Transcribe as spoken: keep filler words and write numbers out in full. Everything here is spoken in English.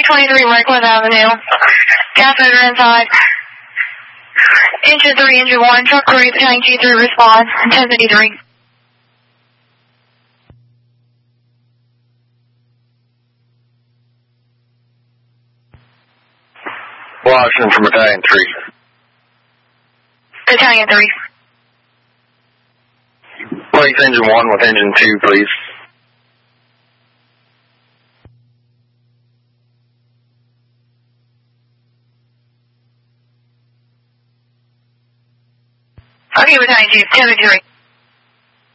three twenty-three Lakeland Avenue. Gas motor inside. Engine three, engine one, truck three, Battalion G three response, ten fifty-three. Washington from Battalion three. Battalion three. Place engine one with engine two, please. Okay, Battalion G, ten fifty-three.